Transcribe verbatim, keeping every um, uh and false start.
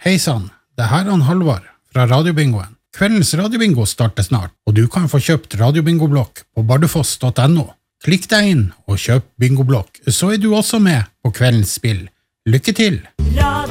Hei sann, det her er han Halvard fra Radiobingoen. Kveldens Radiobingo starter snart, og du kan få kjøpt Radiobingoblokk på bardufoss punktum no. Klikk deg inn og kjøp bingoblokk, så er du også med på kveldens spill. Lykke til! Radio